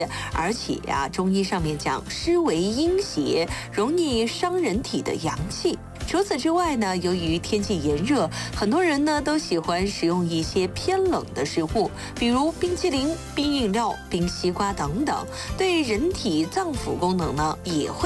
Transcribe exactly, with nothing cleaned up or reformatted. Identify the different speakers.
Speaker 1: 而且呀、啊，中医上面讲湿为阴邪，容易伤人体的阳气。除此之外呢，由于天气炎热，很多人呢都喜欢食用一些偏冷的食物，比如冰淇淋、冰饮料、冰西瓜等等，对人体脏腑功能呢也会